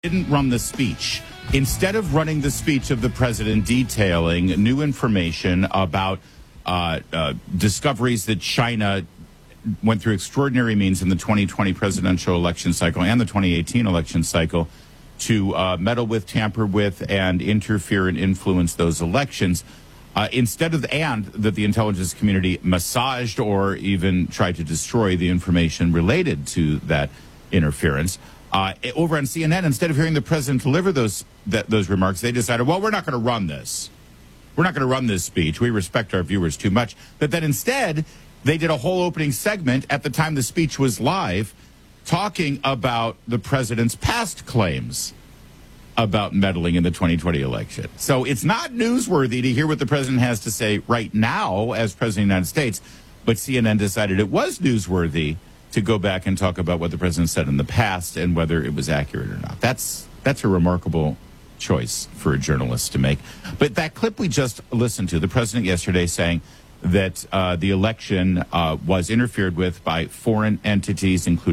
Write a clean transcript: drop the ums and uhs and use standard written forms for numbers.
didn't run the speech. Instead of running the speech of the president detailing new information about discoveries that China went through extraordinary means in the 2020 presidential election cycle and the 2018 election cycle to meddle with, tamper with, and interfere and influence those elections, and that the intelligence community massaged or even tried to destroy the information related to that interference. Over on CNN, instead of hearing the president deliver those remarks, they decided, well, we're not going to run this. We're not going to run this speech. We respect our viewers too much. But then instead, they did a whole opening segment at the time the speech was live, talking about the president's past claims about meddling in the 2020 election. So it's not newsworthy to hear what the president has to say right now as president of the United States, but CNN decided it was newsworthy to go back and talk about what the president said in the past and whether it was accurate or not. That's a remarkable choice for a journalist to make. But that clip we just listened to, the president yesterday saying that the election was interfered with by foreign entities, including